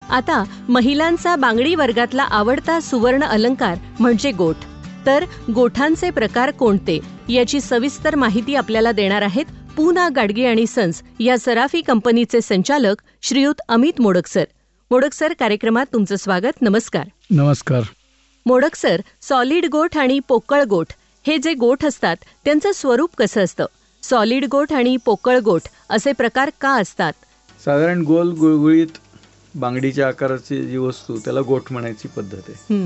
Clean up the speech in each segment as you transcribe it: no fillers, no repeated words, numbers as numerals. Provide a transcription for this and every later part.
आता महिलांचा बांगडी वर्गातला आवडता सुवर्ण अलंकार म्हणजे गोठ. तर गोठांचे प्रकार कोणते याची सविस्तर माहिती आपल्याला देणार आहेत पूना गाडगे आणि सन्स या सराफी कंपनीचे संचालक श्रीयुत अमित मोडक सर. मोडक सर, कार्यक्रमात तुमचं स्वागत. नमस्कार. नमस्कार. मोडक सर, सॉलिड गोठ आणि पोकळ गोठ हे जे गोठ असतात त्यांचं स्वरूप कसं असतं? सॉलिड गोठ आणि पोकळ गोठ असे प्रकार का असतात? साधारण गोल गुळगुळीत बांगडीच्या आकाराची जी वस्तू त्याला गोठ म्हणायची पद्धत आहे.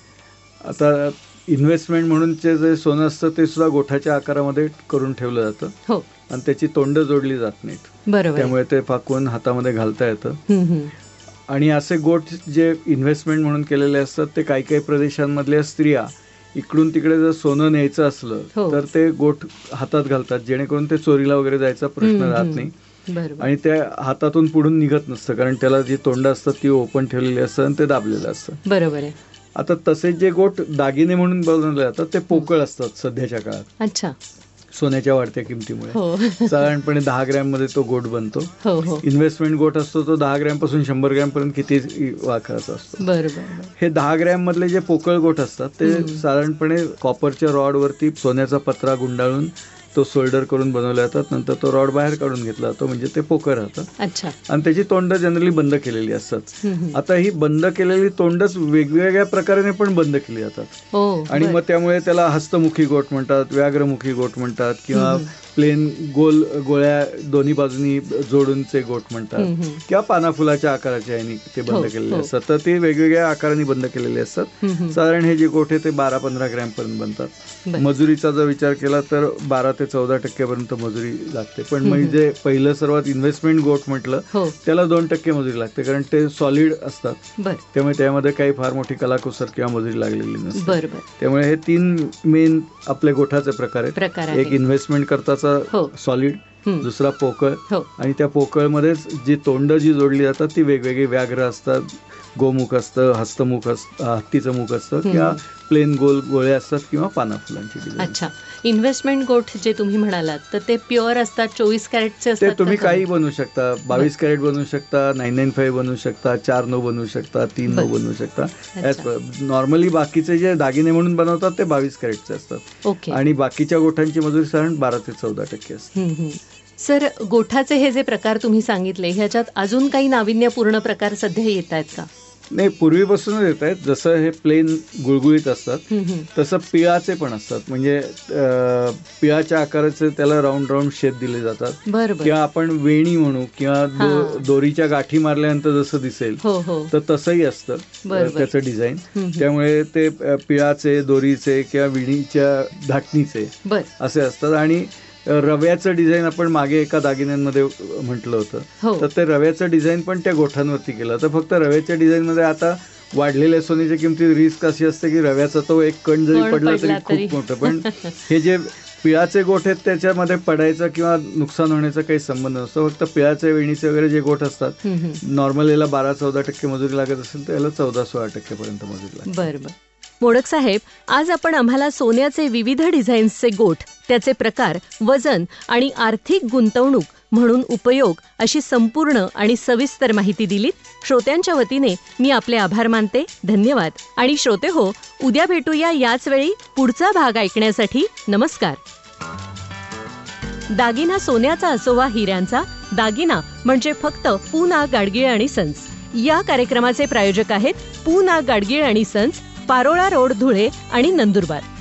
आता इन्व्हेस्टमेंट म्हणून जे सोनं असतं ते सुद्धा गोठाच्या आकारामध्ये करून ठेवलं जातं. हो. आणि त्याची तोंड जोडली जात नाहीत. बरोबर. त्यामुळे ते फाकून हातामध्ये घालता येतं. आणि असे गोठ जे इन्व्हेस्टमेंट म्हणून केलेले असतात ते काही काही प्रदेशांमधल्या स्त्रिया इकडून तिकडे जर सोनं न्यायचं असलं तर ते गोठ हातात घालतात, जेणेकरून ते चोरीला वगैरे जायचा प्रश्न राहत नाही. आणि त्या हातातून पुढून निघत नसतं, कारण त्याला जी तोंड असतात ती ओपन ठेवलेली असतं आणि ते दाबलेलं असतं. बरोबर आहे. आता तसे जे गोठ दागिने म्हणून बनवले जातात ते पोकळ असतात सध्याच्या काळात. अच्छा. सोन्याच्या वाढत्या किमतीमुळे साधारणपणे 10 ग्रॅम मध्ये तो गोठ बनतो. इन्व्हेस्टमेंट गोठ असतो तो 10 ग्रॅम पासून 100 ग्रॅम पर्यंत किती वाखाचा असतो. बरोबर. हे 10 ग्रॅम मधले जे पोकळ गोठ असतात ते साधारणपणे कॉपरच्या रॉड वरती सोन्याचा पत्रा गुंडाळून तो सोल्डर करून बनवला जातात. नंतर तो रॉड बाहेर काढून घेतला जातो, म्हणजे ते पोकळ राहतं. अच्छा. आणि त्याची तोंड जनरली बंद केलेली असतात. आता ही बंद केलेली तोंडच वेगवेगळ्या प्रकाराने पण बंद केली जातात. आणि मग त्यामुळे त्याला हस्तमुखी गोठ म्हणतात, व्याघ्रमुखी गोठ म्हणतात, किंवा प्लेन गोल गोळ्या दोन्ही बाजूनी जोडूनचे गोठ म्हणतात, किंवा पाना फुलाच्या आकाराचे आहे ते बंद केलेले असतात. तर ते वेगवेगळ्या आकाराने बंद केलेले असतात. साधारण हे जे गोठ आहे ते 12-15 ग्रॅम पर्यंत बनतात. मजुरीचा जर विचार केला तर 12 ते 14% पर्यंत मजुरी लागते. पण मग जे पहिलं सर्वात इन्व्हेस्टमेंट गोठ म्हटलं त्याला 2% मजुरी लागते, कारण ते सॉलिड असतात. त्यामुळे त्यामध्ये काही फार मोठी कलाकुसर किंवा मजुरी लागलेली नसते. त्यामुळे हे 3 मेन आपले गोठाचे प्रकार आहेत. एक इन्व्हेस्टमेंट करताचा सॉलिड, दुसरा पोकळ, आणि त्या पोकळ मध्येच जी तोंड जी जोडली जातात ती वेगवेगळी व्याघ्र असतात, गोमुख असतं, हस्तमुख असतं, हत्तीचं मुख असतं, किंवा प्लेन गोल गोळे असतात, किंवा पाना फुलांची डिझाईन. अच्छा. इन्व्हेस्टमेंट गोठ जे तुम्ही म्हणालात तर ते प्युअर असतात, 24 कॅरेटचे असतात? ते तुम्ही काही बनवू शकता. 22 कॅरेट बनवू शकता, 995 बनवू शकता, 4 नो बनवू शकता, 3 नो बनवू शकता. नॉर्मली बाकीचे जे दागिने म्हणून बनवतात ते 22 कॅरेटचे असतात. आणि बाकीच्या गोठांची मजुरी साधारण 12 ते 14% असते. सर, गोठाचे हे जे प्रकार तुम्ही सांगितले ह्याच्यात अजून काही नाविन्यपूर्ण प्रकार सध्या येत आहेत का? नाही, पूर्वीपासूनच येत आहेत. जसं हे प्लेन गुळगुळीत असतात तसं पिळाचे पण असतात. म्हणजे पिळाच्या आकाराचे त्याला राऊंड राऊंड शेप दिले जातात. किंवा आपण वेणी म्हणू, किंवा दोरीच्या गाठी मारल्यानंतर जसं दिसेल तर तसंही असतं त्याचं डिझाईन. त्यामुळे ते पिळाचे, दोरीचे किंवा विणीच्या धाटणीचे असे असतात. आणि रव्याचं डिझाईन आपण मागे एका दागिन्यांमध्ये म्हटलं होतं, तर ते रव्याचं डिझाईन पण त्या गोठांवरती केलं. तर फक्त रव्याच्या डिझाईनमध्ये आता वाढलेल्या सोन्याच्या किमतीत रिस्क अशी असते की रव्याचा तो एक कण जरी पडला तरी खूप मोठं. पण हे जे पिळाचे गोठ आहेत त्याच्यामध्ये पडायचं किंवा नुकसान होण्याचा काही संबंध नसतो. फक्त पिळाचे, वेणीचे वगैरे जे गोठ असतात, नॉर्मल याला 12-14% मजुरी लागत असेल तर याला 14-16% पर्यंत मजुरी लागते. बरोबर. मोडक साहेब, आज आपण आम्हाला सोन्याचे विविध डिझाईन्सचे गोठ, त्याचे प्रकार, वजन आणि आर्थिक गुंतवणूक म्हणून उपयोग अशी संपूर्ण आणि सविस्तर माहिती दिलीत. श्रोत्यांच्या वतीने मी आपले आभार मानते. धन्यवाद. आणि श्रोते हो, उद्या भेटूया याच वेळी पुढचा भाग ऐकण्यासाठी. नमस्कार. दागिना सोन्याचा असो वा हिऱ्यांचा, दागिना म्हणजे फक्त पूना गाडगीळ आणि सन्स. या कार्यक्रमाचे प्रायोजक आहेत पूना गाडगीळ आणि सन्स, पारोळा रोड, धुळे आणि नंदुरबार.